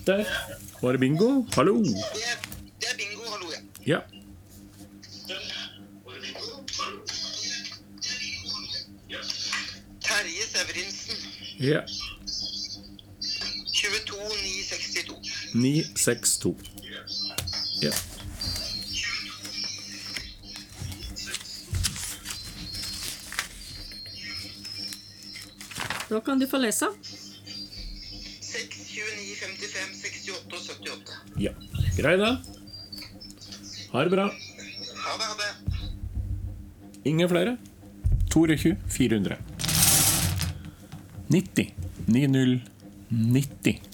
Der var det bingo. Hallo. Det er bingo, hallo, ja. Ja. Terje Severinsen. Ja. 22 962. 962. Ja. Da kan du få lese. 6 29 55 68 og 78. Ja. Grei det. Ha det bra. Ha det, ha det. Ingen flere. 22 400. 90 90 90